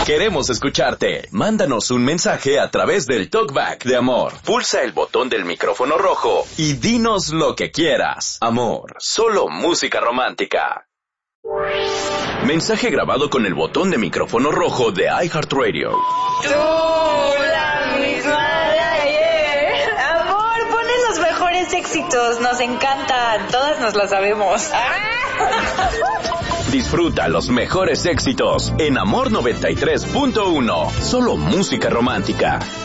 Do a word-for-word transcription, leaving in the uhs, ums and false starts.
Queremos escucharte. Mándanos un mensaje a través del Talkback de Amor. Pulsa el botón del micrófono rojo y dinos lo que quieras. Amor, solo música romántica. Mensaje grabado con el botón de micrófono rojo de iHeartRadio. Tú, la misma de ayer. Amor, ponen los mejores éxitos. Nos encantan. Todas nos las sabemos. Disfruta los mejores éxitos en Amor noventa y tres punto uno. Solo música romántica.